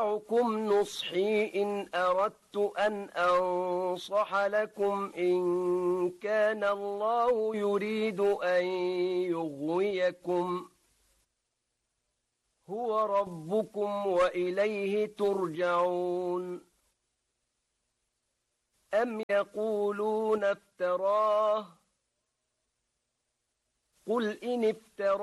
دعكم نصحي إن أردت أن أنصح لكم إن كان الله يريد أن يغويكم هو ربكم وإليه ترجعون أم يقولون افتراه قل إن افتراه